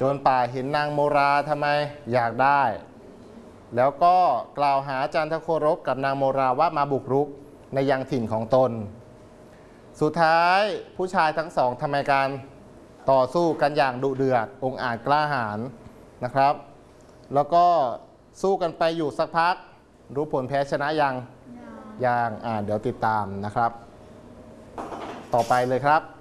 โจรป่าเห็นนางโมราทำไมอยากได้แล้วก็กล่าวหาจันทโครบกับนางโมราว่ามาบุกรุกในยังถิ่นของตนสุดท้ายผู้ชายทั้งสองทำการต่อสู้กันอย่างดุเดือดองอาจกล้าหาญนะครับแล้วก็สู้กันไปอยู่สักพักรู้ผลแพ้ชนะยังเดี๋ยวติดตามนะครับต่อไปเลยครับ